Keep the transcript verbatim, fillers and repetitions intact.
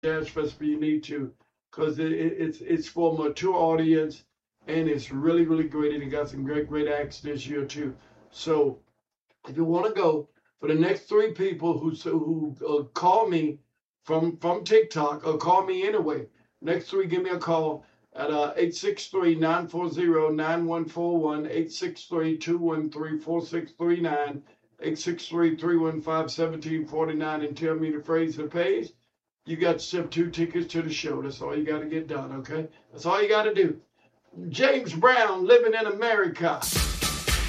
Jazz Festival, you need to, because it, it, it's it's for a mature audience, and it's really really great, and it got some great great acts this year too. So if you want to go, for the next three people who who uh, call me from from TikTok or call me anyway, next three give me a call at uh, eight six three, nine four zero, nine one four one, eight six three, two one three, four six three nine, eight six three, three one five, one seven four nine, and tell me the phrase that pays. You got to send two tickets to the show. That's all you got to get done, okay? That's all you got to do. James Brown, Living in America.